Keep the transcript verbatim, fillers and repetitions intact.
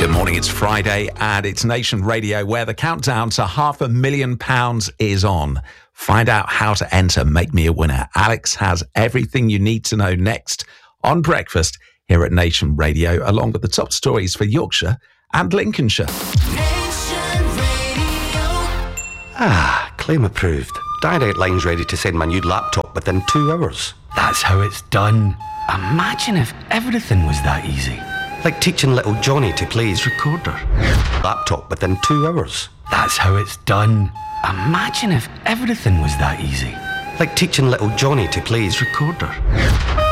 Good morning, it's Friday and it's Nation Radio where the countdown to half a million pounds is on. Find out how to enter Make Me a Winner. Alex has everything you need to know next on Breakfast here at Nation Radio, along with the top stories for Yorkshire and Lincolnshire. Nation Radio. Ah, claim approved. Direct Line's ready to send my new laptop within two hours. That's how it's done. Imagine if everything was that easy. Like teaching little Johnny to play his recorder. Laptop within two hours. That's how it's done. Imagine if everything was that easy. Like teaching little Johnny to play his recorder.